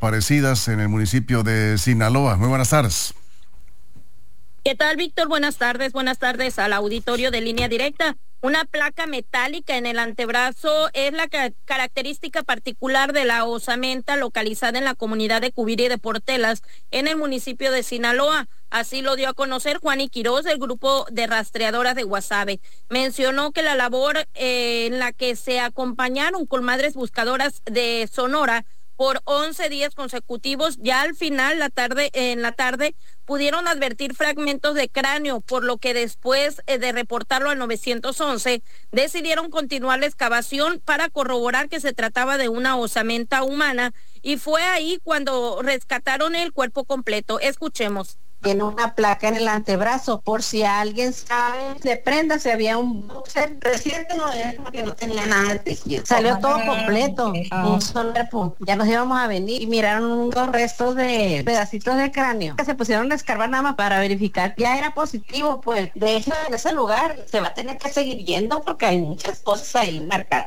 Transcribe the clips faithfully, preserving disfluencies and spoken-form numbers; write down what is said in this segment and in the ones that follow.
desaparecidas en el municipio de Sinaloa. Muy buenas tardes. ¿Qué tal, Víctor? Buenas tardes, buenas tardes al auditorio de Línea Directa. Una placa metálica en el antebrazo es la ca- característica particular de la osamenta localizada en la comunidad de Cubiri de Portelas, en el municipio de Sinaloa. Así lo dio a conocer Juani Quiroz del grupo de rastreadoras de Guasave. Mencionó que la labor eh, en la que se acompañaron con madres buscadoras de Sonora por once días consecutivos, ya al final la tarde en la tarde pudieron advertir fragmentos de cráneo, por lo que después eh, de reportarlo al nueve once decidieron continuar la excavación para corroborar que se trataba de una osamenta humana, y fue ahí cuando rescataron el cuerpo completo. Escuchemos. Tiene una placa en el antebrazo, por si alguien sabe, se prenda, si había un boxer reciente, no es porque no tenía nada de tejido. Salió todo completo, un solo cuerpo. Ya nos íbamos a venir y miraron los restos de pedacitos de cráneo. Se pusieron a escarbar nada más para verificar. Ya era positivo, pues. De hecho, en ese lugar se va a tener que seguir yendo porque hay muchas cosas ahí marcadas.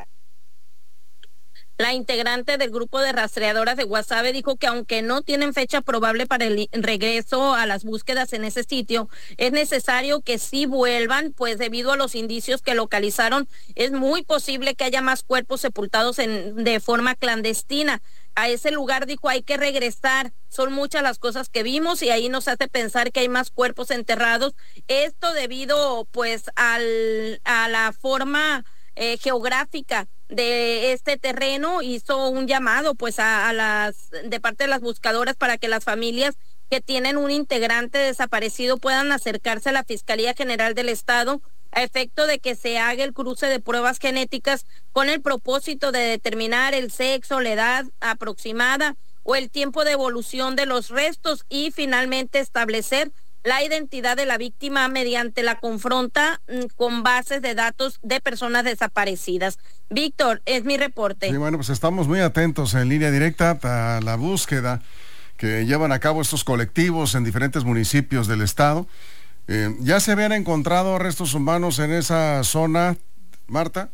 La integrante del grupo de rastreadoras de Guasave dijo que aunque no tienen fecha probable para el regreso a las búsquedas en ese sitio, es necesario que sí vuelvan, pues debido a los indicios que localizaron, es muy posible que haya más cuerpos sepultados en, de forma clandestina. A ese lugar, dijo, hay que regresar. Son muchas las cosas que vimos y ahí nos hace pensar que hay más cuerpos enterrados. Esto debido, pues, al, a la forma eh, geográfica de este terreno. Hizo un llamado pues a, a las de parte de las buscadoras para que las familias que tienen un integrante desaparecido puedan acercarse a la Fiscalía General del Estado a efecto de que se haga el cruce de pruebas genéticas con el propósito de determinar el sexo, la edad aproximada o el tiempo de evolución de los restos y finalmente establecer la identidad de la víctima mediante la confronta con bases de datos de personas desaparecidas. Víctor, es mi reporte. Sí, bueno, pues estamos muy atentos en Línea Directa a la búsqueda que llevan a cabo estos colectivos en diferentes municipios del estado. Eh, ¿Ya se habían encontrado restos humanos en esa zona, Marta?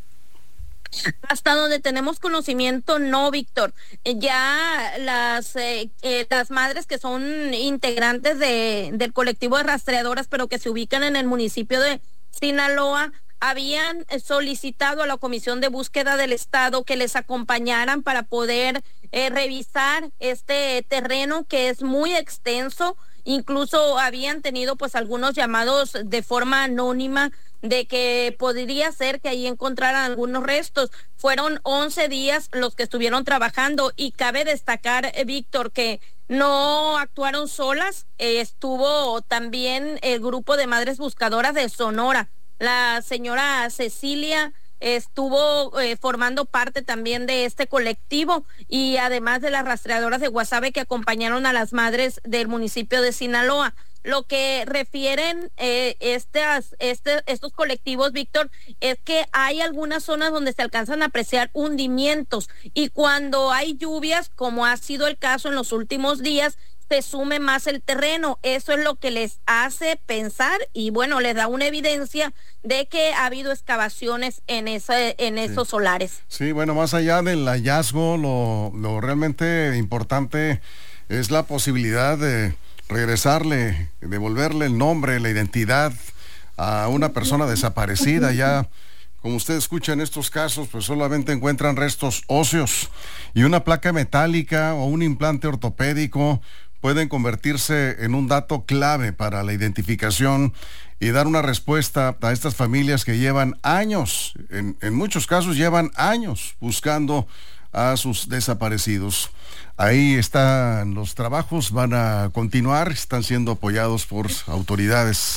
Hasta donde tenemos conocimiento, no, Víctor. Eh, ya las eh, eh, las madres que son integrantes de del colectivo de rastreadoras, pero que se ubican en el municipio de Sinaloa, habían solicitado a la Comisión de Búsqueda del Estado que les acompañaran para poder eh, revisar este terreno que es muy extenso. Incluso habían tenido pues algunos llamados de forma anónima de que podría ser que ahí encontraran algunos restos. Fueron once días los que estuvieron trabajando y cabe destacar, eh, Víctor, que no actuaron solas, eh, estuvo también el grupo de madres buscadoras de Sonora. La señora Cecilia estuvo eh, formando parte también de este colectivo y además de las rastreadoras de Guasave que acompañaron a las madres del municipio de Sinaloa. Lo que refieren eh, estas, este, estos colectivos, Víctor, es que hay algunas zonas donde se alcanzan a apreciar hundimientos y cuando hay lluvias, como ha sido el caso en los últimos días, se sume más el terreno. Eso es lo que les hace pensar y bueno, les da una evidencia de que ha habido excavaciones en ese, en esos sí. solares. Sí, bueno, más allá del hallazgo, lo, lo realmente importante es la posibilidad de regresarle, devolverle el nombre, la identidad a una persona desaparecida. Ya, como usted escucha en estos casos, pues solamente encuentran restos óseos y una placa metálica o un implante ortopédico pueden convertirse en un dato clave para la identificación y dar una respuesta a estas familias que llevan años, en, en muchos casos llevan años buscando a sus desaparecidos. Ahí están los trabajos, van a continuar, están siendo apoyados por autoridades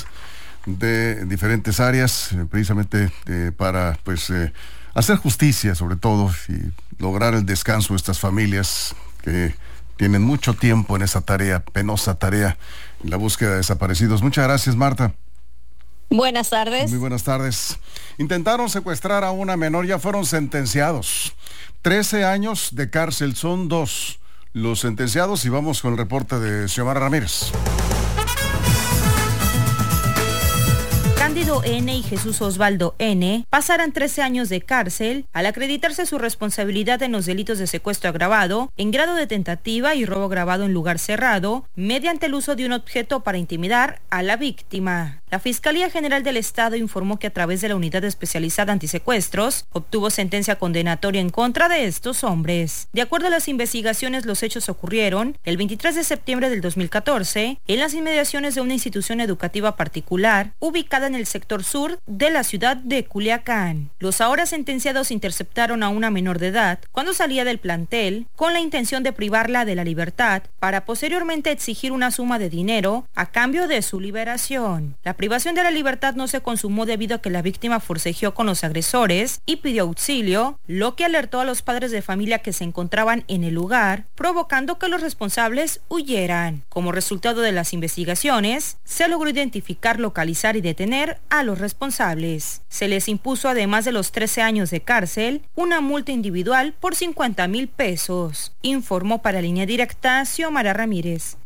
de diferentes áreas, eh, precisamente eh, para pues eh, hacer justicia sobre todo y lograr el descanso de estas familias que tienen mucho tiempo en esa tarea, penosa tarea, en la búsqueda de desaparecidos. Muchas gracias, Marta. Buenas tardes. Muy buenas tardes. Intentaron secuestrar a una menor, ya fueron sentenciados. trece años de cárcel, son dos los sentenciados y vamos con el reporte de Xiomara Ramírez. Cándido N. y Jesús Osvaldo N. pasaran trece años de cárcel al acreditarse su responsabilidad en los delitos de secuestro agravado, en grado de tentativa y robo agravado en lugar cerrado, mediante el uso de un objeto para intimidar a la víctima. La Fiscalía General del Estado informó que a través de la Unidad Especializada Antisecuestros obtuvo sentencia condenatoria en contra de estos hombres. De acuerdo a las investigaciones, los hechos ocurrieron el veintitrés de septiembre del dos mil catorce en las inmediaciones de una institución educativa particular ubicada en el sector sur de la ciudad de Culiacán. Los ahora sentenciados interceptaron a una menor de edad cuando salía del plantel con la intención de privarla de la libertad para posteriormente exigir una suma de dinero a cambio de su liberación. La privación de la libertad no se consumó debido a que la víctima forcejeó con los agresores y pidió auxilio, lo que alertó a los padres de familia que se encontraban en el lugar, provocando que los responsables huyeran. Como resultado de las investigaciones, se logró identificar, localizar y detener a los responsables. Se les impuso, además de los trece años de cárcel, una multa individual por cincuenta mil pesos, informó para Línea Directa Xiomara Ramírez.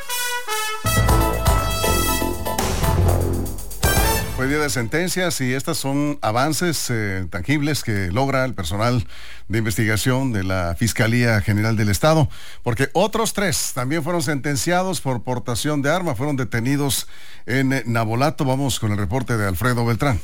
Fue día de sentencias y estas son avances eh, tangibles que logra el personal de investigación de la Fiscalía General del Estado, porque otros tres también fueron sentenciados por portación de arma, fueron detenidos en eh, Navolato. Vamos con el reporte de Alfredo Beltrán.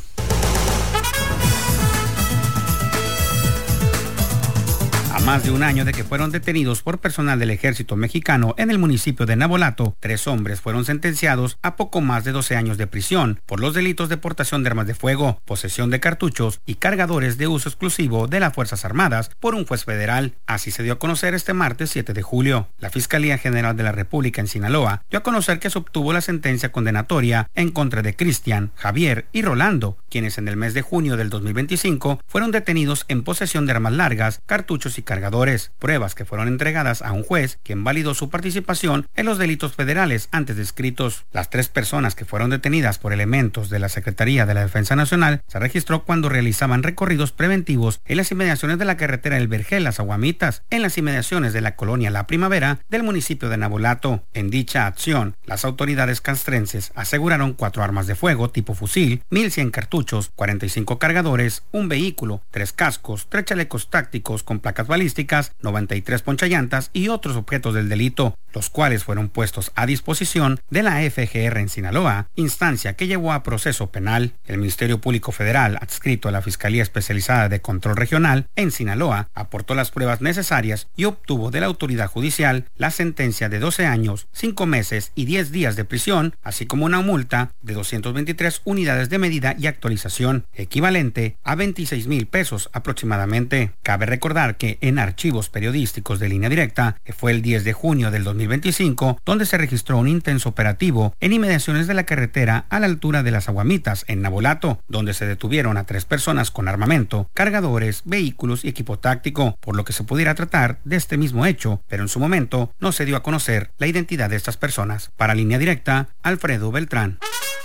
Más de un año de que fueron detenidos por personal del ejército mexicano en el municipio de Navolato, tres hombres fueron sentenciados a poco más de doce años de prisión por los delitos de portación de armas de fuego, posesión de cartuchos y cargadores de uso exclusivo de las Fuerzas Armadas por un juez federal. Así se dio a conocer este martes siete de julio. La Fiscalía General de la República en Sinaloa dio a conocer que se obtuvo la sentencia condenatoria en contra de Cristian, Javier y Rolando, quienes en el mes de junio del dos mil veinticinco fueron detenidos en posesión de armas largas, cartuchos y cargadores, pruebas que fueron entregadas a un juez quien validó su participación en los delitos federales antes descritos. Las tres personas que fueron detenidas por elementos de la Secretaría de la Defensa Nacional se registró cuando realizaban recorridos preventivos en las inmediaciones de la carretera El Vergel, Las Aguamitas, en las inmediaciones de la colonia La Primavera del municipio de Navolato. En dicha acción, las autoridades castrenses aseguraron cuatro armas de fuego tipo fusil, mil cien cartuchos, cuarenta y cinco cargadores, un vehículo, tres cascos, tres chalecos tácticos con placas balísticas, noventa y tres ponchallantas y otros objetos del delito, los cuales fueron puestos a disposición de la F G R en Sinaloa, instancia que llevó a proceso penal. El Ministerio Público Federal, adscrito a la Fiscalía Especializada de Control Regional en Sinaloa, aportó las pruebas necesarias y obtuvo de la autoridad judicial la sentencia de doce años, cinco meses y diez días de prisión, así como una multa de doscientas veintitrés unidades de medida y actualización, equivalente a veintiséis mil pesos aproximadamente. Cabe recordar que en archivos periodísticos de Línea Directa, que fue el diez de junio del dos mil veinticinco, donde se registró un intenso operativo en inmediaciones de la carretera a la altura de Las Aguamitas, en Navolato, donde se detuvieron a tres personas con armamento, cargadores, vehículos y equipo táctico, por lo que se pudiera tratar de este mismo hecho, pero en su momento no se dio a conocer la identidad de estas personas. Para Línea Directa, Alfredo Beltrán.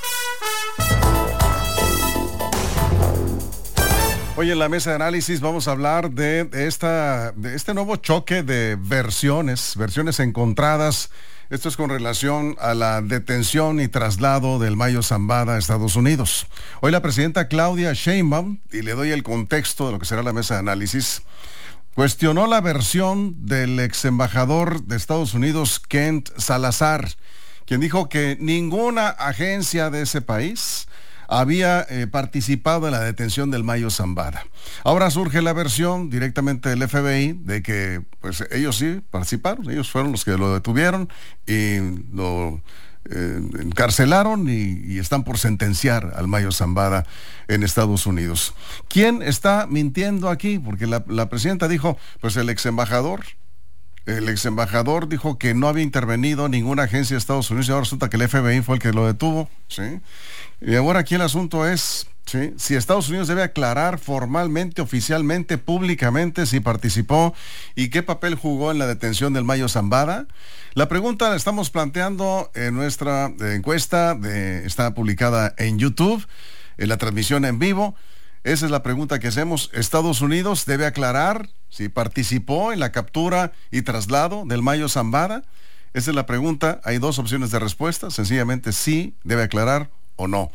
Hoy en la mesa de análisis vamos a hablar de, esta, de este nuevo choque de versiones, versiones encontradas. Esto es con relación a la detención y traslado del Mayo Zambada a Estados Unidos. Hoy la presidenta Claudia Sheinbaum, y le doy el contexto de lo que será la mesa de análisis, cuestionó la versión del ex embajador de Estados Unidos, Kent Salazar, quien dijo que ninguna agencia de ese país había eh, participado en la detención del Mayo Zambada. Ahora surge la versión directamente del F B I de que pues ellos sí participaron, ellos fueron los que lo detuvieron y lo eh, encarcelaron y, y están por sentenciar al Mayo Zambada en Estados Unidos. ¿Quién está mintiendo aquí? Porque la, la presidenta dijo, pues el ex embajador, el ex embajador dijo que no había intervenido ninguna agencia de Estados Unidos y ahora resulta que el F B I fue el que lo detuvo, ¿sí? Y ahora aquí el asunto es, ¿sí?, si Estados Unidos debe aclarar formalmente, oficialmente, públicamente si participó y qué papel jugó en la detención del Mayo Zambada. La pregunta la estamos planteando en nuestra encuesta, de, está publicada en YouTube, en la transmisión en vivo. Esa es la pregunta que hacemos. ¿Estados Unidos debe aclarar si participó en la captura y traslado del Mayo Zambada? Esa es la pregunta. Hay dos opciones de respuesta. Sencillamente sí, debe aclarar o no.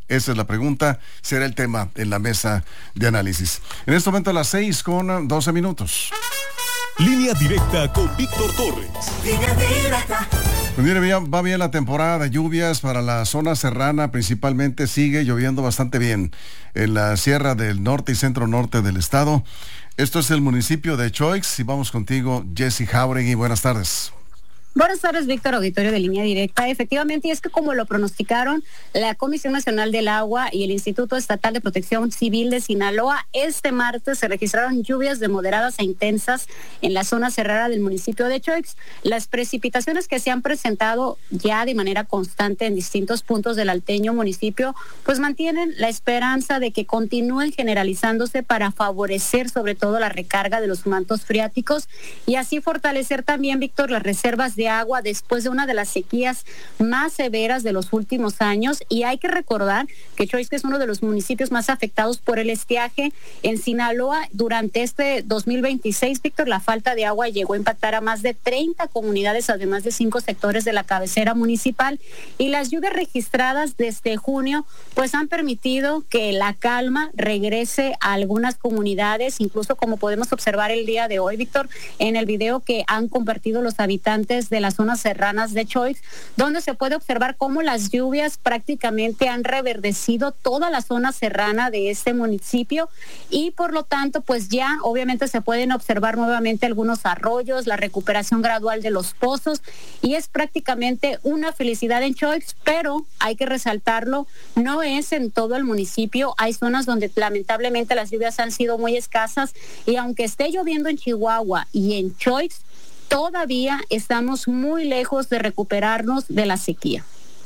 Esa es la pregunta, será el tema en la mesa de análisis. En este momento a las seis con doce minutos. Línea directa con Víctor Torres. Línea directa. Pues mire, va bien la temporada de lluvias para la zona serrana, principalmente sigue lloviendo bastante bien en la sierra del norte y centro norte del estado. Esto es el municipio de Choix y vamos contigo, Jessy Jauregui. Buenas tardes. Buenas tardes, Víctor, auditorio de Línea Directa. Efectivamente, y es que como lo pronosticaron la Comisión Nacional del Agua y el Instituto Estatal de Protección Civil de Sinaloa, este martes se registraron lluvias de moderadas a intensas en la zona serrana del municipio de Choix. Las precipitaciones que se han presentado ya de manera constante en distintos puntos del alteño municipio, pues mantienen la esperanza de que continúen generalizándose para favorecer sobre todo la recarga de los mantos freáticos y así fortalecer también, Víctor, las reservas de agua después de una de las sequías más severas de los últimos años. Y hay que recordar que Choix es uno de los municipios más afectados por el estiaje en Sinaloa. Durante este dos mil veintiséis, Víctor, la falta de agua llegó a impactar a más de treinta comunidades, además de cinco sectores de la cabecera municipal, y las lluvias registradas desde junio pues han permitido que la calma regrese a algunas comunidades, incluso como podemos observar el día de hoy, Víctor, en el video que han compartido los habitantes de las zonas serranas de Choix, donde se puede observar cómo las lluvias prácticamente han reverdecido toda la zona serrana de este municipio y por lo tanto pues ya obviamente se pueden observar nuevamente algunos arroyos, la recuperación gradual de los pozos y es prácticamente una felicidad en Choix, pero hay que resaltarlo, no es en todo el municipio, hay zonas donde lamentablemente las lluvias han sido muy escasas y aunque esté lloviendo en Chihuahua y en Choix, todavía estamos muy lejos de recuperarnos de la sequía.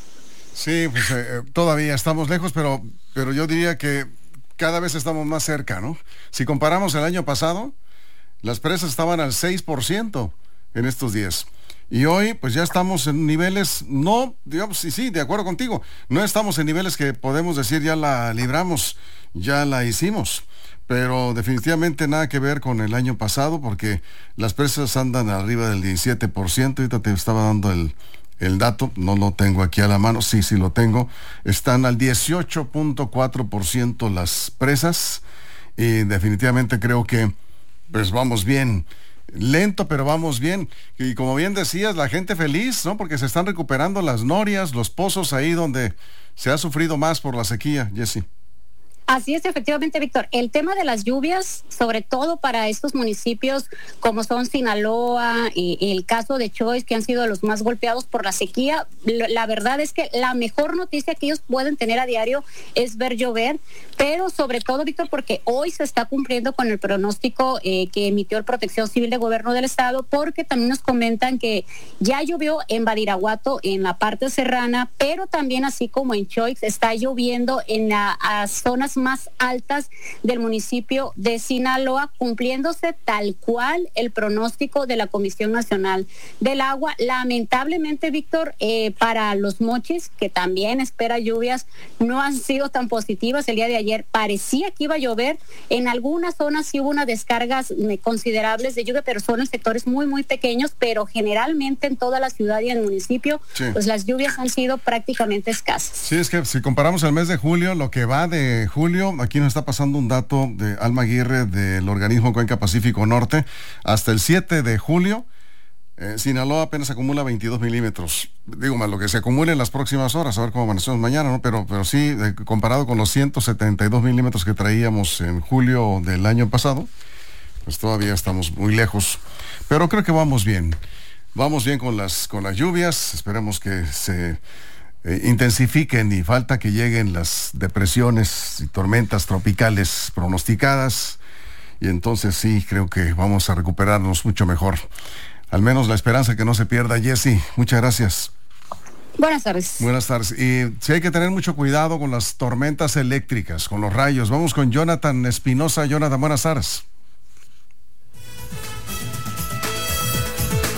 Sí, pues eh, todavía estamos lejos, pero, pero yo diría que cada vez estamos más cerca, ¿no? Si comparamos el año pasado, las presas estaban al seis por ciento en estos días. Y hoy, pues ya estamos en niveles, no, digamos, sí, sí, de acuerdo contigo, no estamos en niveles que podemos decir ya la libramos, ya la hicimos. Pero definitivamente nada que ver con el año pasado porque las presas andan arriba del diecisiete por ciento. Ahorita te estaba dando el, el dato, no lo tengo aquí a la mano, sí, sí lo tengo. Están al dieciocho punto cuatro por ciento las presas y definitivamente creo que pues vamos bien. Lento, pero vamos bien. Y como bien decías, la gente feliz, ¿no? Porque se están recuperando las norias, los pozos ahí donde se ha sufrido más por la sequía, Jessy. Así es, efectivamente, Víctor. El tema de las lluvias, sobre todo para estos municipios como son Sinaloa y, y el caso de Choix, que han sido los más golpeados por la sequía, la verdad es que la mejor noticia que ellos pueden tener a diario es ver llover, pero sobre todo, Víctor, porque hoy se está cumpliendo con el pronóstico eh, que emitió el Protección Civil de Gobierno del Estado, porque también nos comentan que ya llovió en Badiraguato, en la parte serrana, pero también así como en Choix, está lloviendo en las zonas más altas del municipio de Sinaloa, cumpliéndose tal cual el pronóstico de la Comisión Nacional del Agua. Lamentablemente, Víctor, eh, para los Mochis, que también espera lluvias, no han sido tan positivas. El día de ayer parecía que iba a llover, en algunas zonas sí hubo unas descargas considerables de lluvia, pero son en sectores muy, muy pequeños, pero generalmente en toda la ciudad y en el municipio, sí, pues las lluvias han sido prácticamente escasas. Sí, es que si comparamos el mes de julio, lo que va de julio, aquí nos está pasando un dato de Alma Aguirre del organismo Cuenca Pacífico Norte, hasta el siete de julio, eh, Sinaloa apenas acumula veintidós milímetros, digo más lo que se acumule en las próximas horas, a ver cómo amanecemos mañana, ¿no? Pero, pero sí, eh, comparado con los ciento setenta y dos milímetros que traíamos en julio del año pasado, pues todavía estamos muy lejos, pero creo que vamos bien, vamos bien con las, con las lluvias, esperemos que se Eh, intensifiquen y falta que lleguen las depresiones y tormentas tropicales pronosticadas y entonces sí, creo que vamos a recuperarnos mucho mejor. Al menos la esperanza que no se pierda. Jessy, muchas gracias. Buenas tardes. Buenas tardes. Y sí hay que tener mucho cuidado con las tormentas eléctricas, con los rayos. Vamos con Jonathan Espinosa. Jonathan, buenas tardes.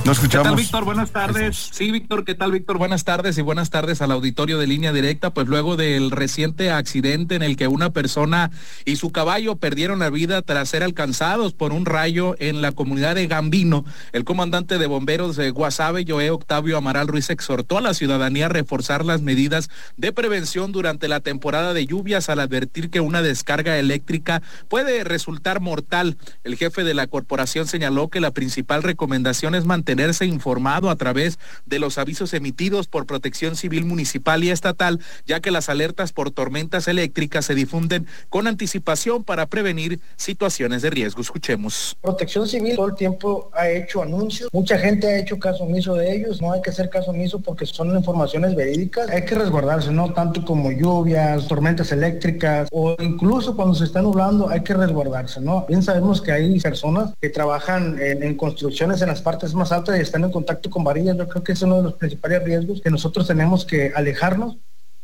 No escuchamos. ¿Qué tal, Víctor? Buenas tardes. Sí, Víctor, ¿qué tal, Víctor? Buenas tardes y buenas tardes al auditorio de Línea Directa. Pues luego del reciente accidente en el que una persona y su caballo perdieron la vida tras ser alcanzados por un rayo en la comunidad de Gambino, el comandante de bomberos de Guasave, Joe Octavio Amaral Ruiz, exhortó a la ciudadanía a reforzar las medidas de prevención durante la temporada de lluvias al advertir que una descarga eléctrica puede resultar mortal. El jefe de la corporación señaló que la principal recomendación es mantener tenerse informado a través de los avisos emitidos por Protección Civil municipal y estatal, ya que las alertas por tormentas eléctricas se difunden con anticipación para prevenir situaciones de riesgo. Escuchemos. Protección Civil todo el tiempo ha hecho anuncios, mucha gente ha hecho caso omiso de ellos, no hay que hacer caso omiso porque son informaciones verídicas, hay que resguardarse, no tanto como lluvias, tormentas eléctricas o incluso cuando se está nublando hay que resguardarse, ¿no? Bien sabemos que hay personas que trabajan en, en construcciones en las partes más altas y están en contacto con varillas. Yo creo que es uno de los principales riesgos que nosotros tenemos que alejarnos.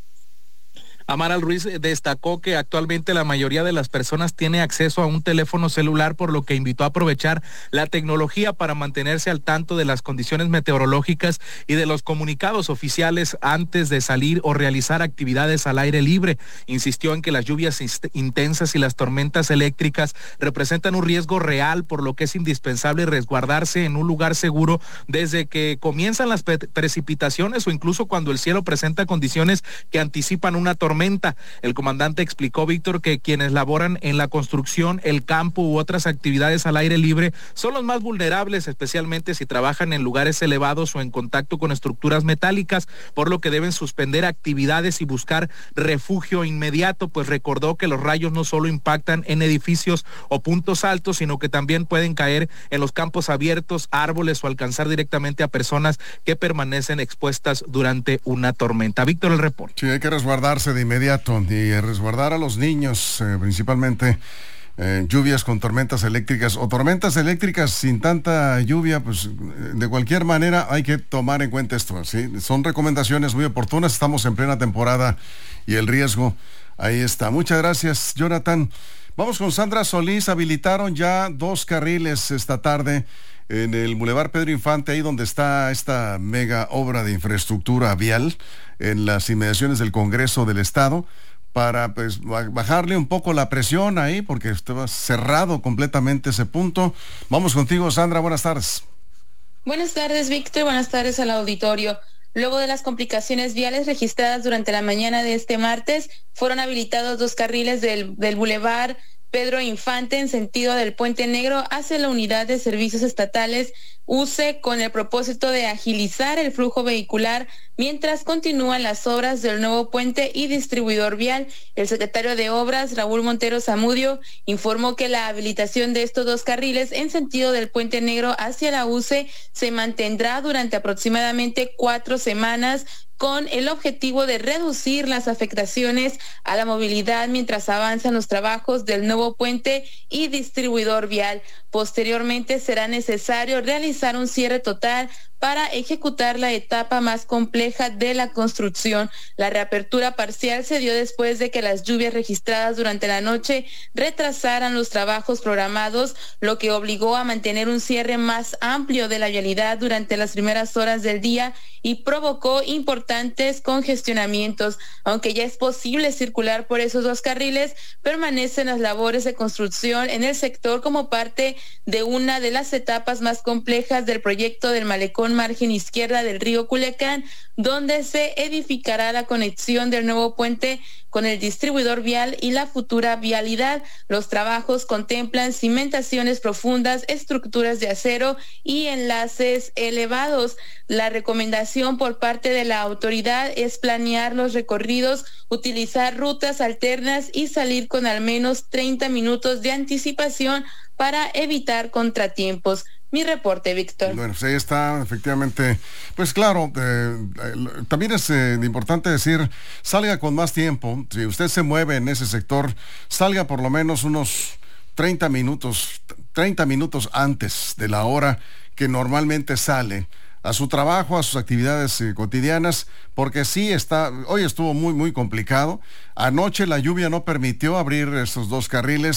Amaral Ruiz destacó que actualmente la mayoría de las personas tiene acceso a un teléfono celular, por lo que invitó a aprovechar la tecnología para mantenerse al tanto de las condiciones meteorológicas y de los comunicados oficiales antes de salir o realizar actividades al aire libre. Insistió en que las lluvias intensas y las tormentas eléctricas representan un riesgo real, por lo que es indispensable resguardarse en un lugar seguro desde que comienzan las pre- precipitaciones o incluso cuando el cielo presenta condiciones que anticipan una tormenta. El comandante explicó, Víctor, que quienes laboran en la construcción, el campo u otras actividades al aire libre son los más vulnerables, especialmente si trabajan en lugares elevados o en contacto con estructuras metálicas, por lo que deben suspender actividades y buscar refugio inmediato, pues recordó que los rayos no solo impactan en edificios o puntos altos, sino que también pueden caer en los campos abiertos, árboles o alcanzar directamente a personas que permanecen expuestas durante una tormenta. Víctor, el reporte. Sí, hay que resguardarse de inmediato y resguardar a los niños, eh, principalmente eh, lluvias con tormentas eléctricas o tormentas eléctricas sin tanta lluvia, pues de cualquier manera hay que tomar en cuenta esto, ¿sí? Son recomendaciones muy oportunas, estamos en plena temporada y el riesgo ahí está. Muchas gracias, Jonathan. Vamos con Sandra Solís. Habilitaron ya dos carriles esta tarde en el Boulevard Pedro Infante, ahí donde está esta mega obra de infraestructura vial en las inmediaciones del Congreso del Estado, para pues bajarle un poco la presión ahí, porque estaba cerrado completamente ese punto. Vamos contigo, Sandra, buenas tardes. Buenas tardes, Víctor, buenas tardes al auditorio. Luego de las complicaciones viales registradas durante la mañana de este martes, fueron habilitados dos carriles del, del Boulevard Pedro Infante en sentido del Puente Negro hacia la Unidad de Servicios Estatales U C E, con el propósito de agilizar el flujo vehicular mientras continúan las obras del nuevo puente y distribuidor vial. El secretario de Obras, Raúl Montero Zamudio, informó que la habilitación de estos dos carriles en sentido del Puente Negro hacia la U C E se mantendrá durante aproximadamente cuatro semanas, con el objetivo de reducir las afectaciones a la movilidad mientras avanzan los trabajos del nuevo puente y distribuidor vial. Posteriormente será necesario realizar un cierre total para ejecutar la etapa más compleja de la construcción. La reapertura parcial se dio después de que las lluvias registradas durante la noche retrasaran los trabajos programados, lo que obligó a mantener un cierre más amplio de la vialidad durante las primeras horas del día y provocó importantes congestionamientos. Aunque ya es posible circular por esos dos carriles, permanecen las labores de construcción en el sector como parte de una de las etapas más complejas del proyecto del malecón margen izquierda del río Culiacán, donde se edificará la conexión del nuevo puente con el distribuidor vial y la futura vialidad. Los trabajos contemplan cimentaciones profundas, estructuras de acero y enlaces elevados. La recomendación por parte de la autoridad es planear los recorridos, utilizar rutas alternas y salir con al menos treinta minutos de anticipación para evitar contratiempos. Mi reporte, Víctor. Bueno, pues ahí está, efectivamente. Pues claro, eh, también es eh, importante decir, salga con más tiempo. Si usted se mueve en ese sector, salga por lo menos unos treinta minutos, treinta minutos antes de la hora que normalmente sale a su trabajo, a sus actividades eh, cotidianas, porque sí está, hoy estuvo muy, muy complicado. Anoche la lluvia no permitió abrir esos dos carriles.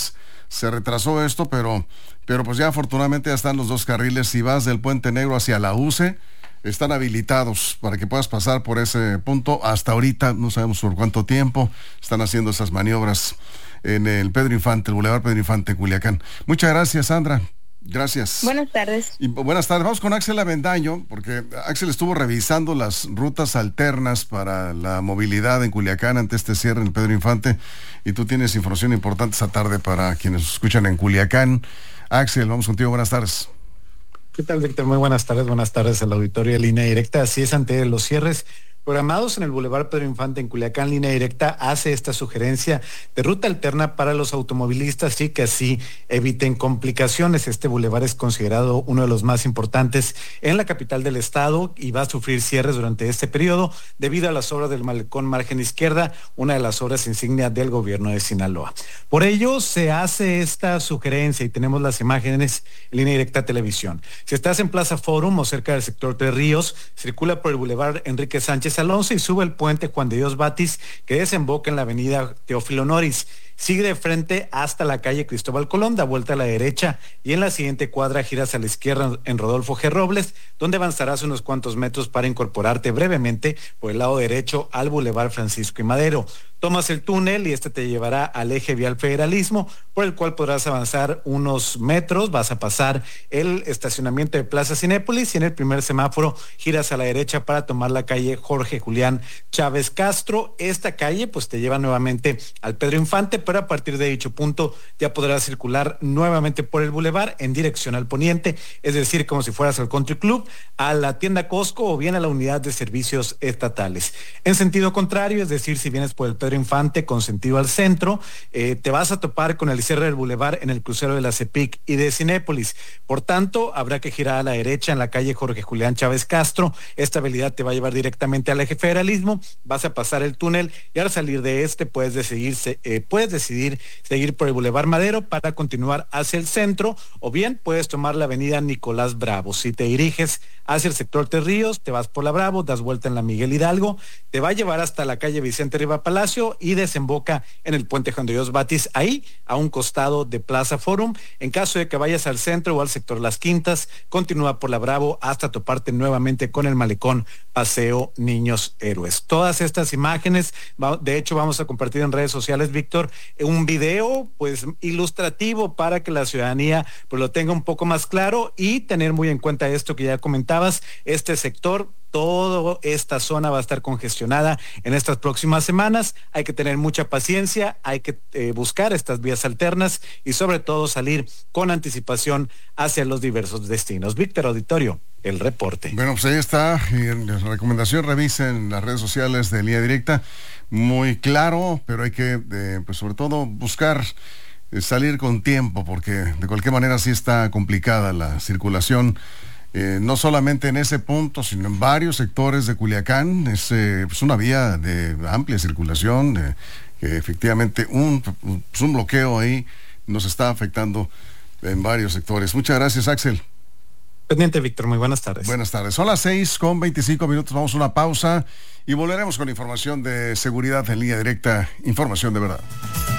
se retrasó esto, pero, pero pues ya afortunadamente ya están los dos carriles. Si vas del Puente Negro hacia la U C E, están habilitados para que puedas pasar por ese punto. Hasta ahorita, no sabemos por cuánto tiempo, están haciendo esas maniobras en el Pedro Infante, el Boulevard Pedro Infante en Culiacán. Muchas gracias, Sandra. Gracias. Buenas tardes. Y buenas tardes. Vamos con Axel Avendaño, porque Axel estuvo revisando las rutas alternas para la movilidad en Culiacán ante este cierre en el Pedro Infante, y tú tienes información importante esta tarde para quienes escuchan en Culiacán. Axel, vamos contigo. Buenas tardes. ¿Qué tal, Víctor? Muy buenas tardes. Buenas tardes al auditorio de Línea Directa. Así es, ante los cierres programados en el Boulevard Pedro Infante en Culiacán, Línea Directa hace esta sugerencia de ruta alterna para los automovilistas y que así eviten complicaciones. Este bulevar es considerado uno de los más importantes en la capital del estado y va a sufrir cierres durante este periodo debido a las obras del malecón margen izquierda, una de las obras insignia del gobierno de Sinaloa. Por ello se hace esta sugerencia y tenemos las imágenes en Línea Directa Televisión. Si estás en Plaza Forum o cerca del sector Tres Ríos, circula por el Boulevard Enrique Sánchez Alonso y sube el puente Juan de Dios Batis, que desemboca en la avenida Teófilo Noris. Sigue de frente hasta la calle Cristóbal Colón, da vuelta a la derecha y en la siguiente cuadra giras a la izquierda en Rodolfo G. Robles, donde avanzarás unos cuantos metros para incorporarte brevemente por el lado derecho al Boulevard Francisco y Madero. Tomas el túnel y este te llevará al eje vial Federalismo, por el cual podrás avanzar unos metros, vas a pasar el estacionamiento de Plaza Cinépolis y en el primer semáforo giras a la derecha para tomar la calle Jorge Julián Chávez Castro. Esta calle pues te lleva nuevamente al Pedro Infante, pero a partir de dicho punto ya podrás circular nuevamente por el bulevar en dirección al poniente, es decir, como si fueras al Country Club, a la tienda Costco o bien a la unidad de servicios estatales. En sentido contrario, es decir, si vienes por el Pedro Infante con sentido al centro, eh, te vas a topar con el cierre del bulevar en el crucero de la CEPIC y de Cinépolis. Por tanto, habrá que girar a la derecha en la calle Jorge Julián Chávez Castro. Esta habilidad te va a llevar directamente al eje Federalismo, vas a pasar el túnel y al salir de este puedes decidir, eh, puedes decidir seguir por el Boulevard Madero para continuar hacia el centro, o bien puedes tomar la avenida Nicolás Bravo. Si te diriges hacia el sector Tres Ríos, te vas por la Bravo, das vuelta en la Miguel Hidalgo, te va a llevar hasta la calle Vicente Riva Palacio y desemboca en el puente Juan de Dios Batis, ahí a un costado de Plaza Forum. En caso de que vayas al centro o al sector Las Quintas, continúa por la Bravo hasta toparte nuevamente con el malecón Paseo Niños Héroes. Todas estas imágenes, de hecho vamos a compartir en redes sociales, Víctor, un video pues ilustrativo para que la ciudadanía pues lo tenga un poco más claro y tener muy en cuenta esto que ya comentabas, este sector. Toda esta zona va a estar congestionada en estas próximas semanas. Hay que tener mucha paciencia, hay que eh, buscar estas vías alternas y sobre todo salir con anticipación hacia los diversos destinos. Víctor, auditorio, el reporte. Bueno, pues ahí está. Y la recomendación, revisen las redes sociales de Línea Directa. Muy claro, pero hay que, eh, pues sobre todo, buscar eh, salir con tiempo, porque de cualquier manera sí está complicada la circulación. Eh, no solamente en ese punto, sino en varios sectores de Culiacán. Es eh, pues una vía de amplia circulación, eh, que efectivamente un, pues un bloqueo ahí nos está afectando en varios sectores. Muchas gracias, Axel. Pendiente, Víctor, muy buenas tardes. Buenas tardes, son las seis con veinticinco minutos, vamos a una pausa y volveremos con información de seguridad en Línea Directa, información de verdad.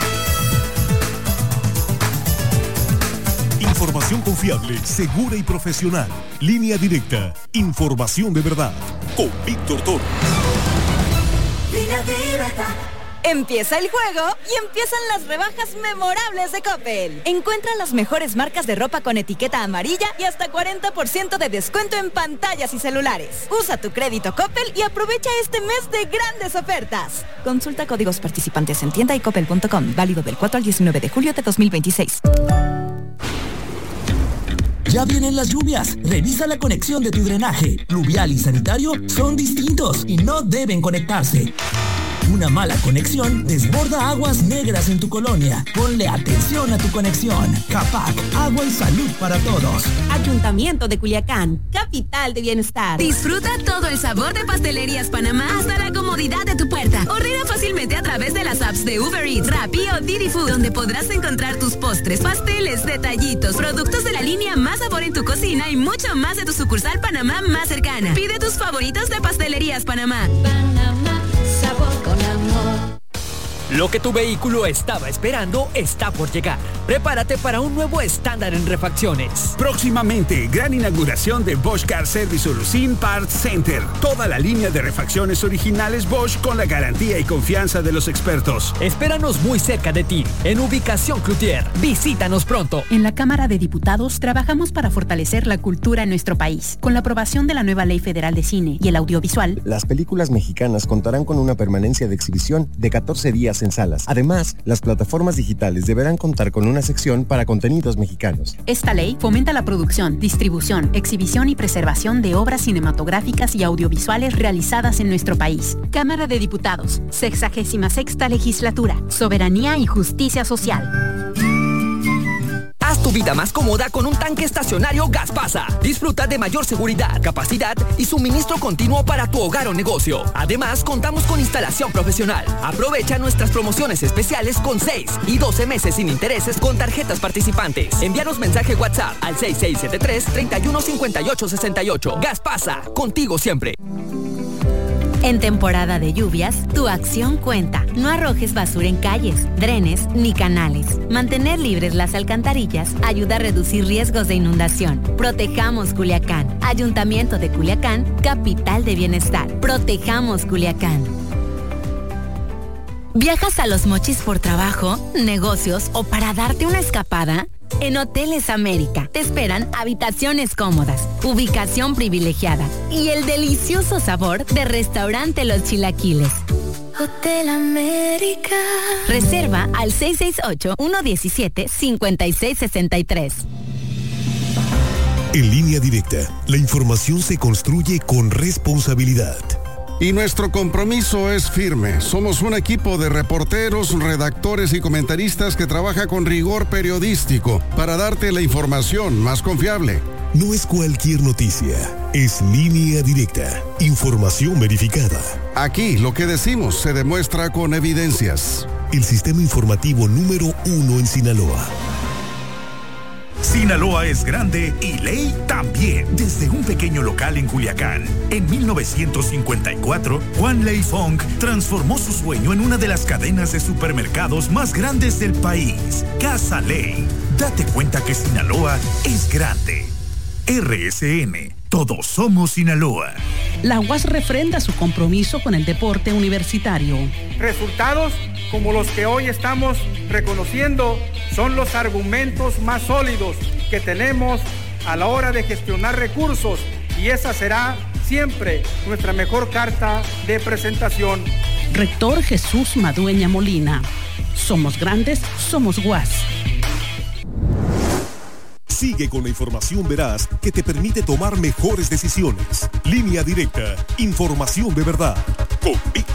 Información confiable, segura y profesional. Línea Directa, información de verdad. Con Víctor Torres. Línea Directa. Empieza el juego y empiezan las rebajas memorables de Coppel. Encuentra las mejores marcas de ropa con etiqueta amarilla y hasta cuarenta por ciento de descuento en pantallas y celulares. Usa tu crédito Coppel y aprovecha este mes de grandes ofertas. Consulta códigos participantes en tienda y coppel punto com. Válido del cuatro al diecinueve de julio de dos mil veintiséis. Ya vienen las lluvias. Revisa la conexión de tu drenaje. Pluvial y sanitario son distintos y no deben conectarse. Una mala conexión desborda aguas negras en tu colonia. Ponle atención a tu conexión. CAPAC, agua y salud para todos. Ayuntamiento de Culiacán, capital de bienestar. Disfruta todo el sabor de Pastelerías Panamá hasta la comodidad de tu puerta. Ordena fácilmente a través de las apps de Uber Eats, Rappi o Didi Food, donde podrás encontrar tus postres, pasteles, detallitos, productos de la línea Más Sabor en tu cocina y mucho más de tu sucursal Panamá más cercana. Pide tus favoritos de Pastelerías Panamá. Panamá, sabor con amor. Lo que tu vehículo estaba esperando está por llegar. prepárate para un nuevo estándar en refacciones. Próximamente, gran inauguración de Bosch Car Service Solusin Parts Center. Toda la línea de refacciones originales Bosch con la garantía y confianza de los expertos. Espéranos muy cerca de ti, en Ubicación Cloutier. Visítanos pronto. En la Cámara de Diputados trabajamos para fortalecer la cultura en nuestro país. Con la aprobación de la nueva Ley Federal de Cine y el audiovisual, las películas mexicanas contarán con una permanencia de exhibición de catorce días en salas. Además, las plataformas digitales deberán contar con una sección para contenidos mexicanos. Esta ley fomenta la producción, distribución, exhibición y preservación de obras cinematográficas y audiovisuales realizadas en nuestro país. Cámara de Diputados, sexagésima sexta legislatura, soberanía y justicia social. Haz tu vida más cómoda con un tanque estacionario Gaspasa. Disfruta de mayor seguridad, capacidad y suministro continuo para tu hogar o negocio. Además, contamos con instalación profesional. Aprovecha nuestras promociones especiales con seis y doce meses sin intereses con tarjetas participantes. Envíanos mensaje WhatsApp al seis seis siete tres, tres uno cinco ocho seis ocho. Gaspasa, contigo siempre. En temporada de lluvias, tu acción cuenta. No arrojes basura en calles, drenes ni canales. Mantener libres las alcantarillas ayuda a reducir riesgos de inundación. Protejamos Culiacán. Ayuntamiento de Culiacán, capital de bienestar. Protejamos Culiacán. ¿Viajas a Los Mochis por trabajo, negocios o para darte una escapada? En Hoteles América te esperan habitaciones cómodas, ubicación privilegiada y el delicioso sabor de Restaurante Los Chilaquiles. Hotel América. Reserva al seis seis ocho, uno uno siete, cinco seis seis tres. En Línea Directa, la información se construye con responsabilidad. Y nuestro compromiso es firme. Somos un equipo de reporteros, redactores y comentaristas que trabaja con rigor periodístico para darte la información más confiable. No es cualquier noticia, es Línea Directa, información verificada. Aquí lo que decimos se demuestra con evidencias. El sistema informativo número uno en Sinaloa. Sinaloa es grande y ley también. Desde un pequeño local en Culiacán, en mil novecientos cincuenta y cuatro, Juan Ley Fong transformó su sueño en una de las cadenas de supermercados más grandes del país, Casa Ley. Date cuenta que Sinaloa es grande. R S N, todos somos Sinaloa. La U A S refrenda su compromiso con el deporte universitario. Resultados como los que hoy estamos reconociendo son los argumentos más sólidos que tenemos a la hora de gestionar recursos y esa será siempre nuestra mejor carta de presentación. Rector Jesús Madueña Molina. Somos grandes, somos U A S. Sigue con la información veraz que te permite tomar mejores decisiones. Línea Directa, información de verdad. Con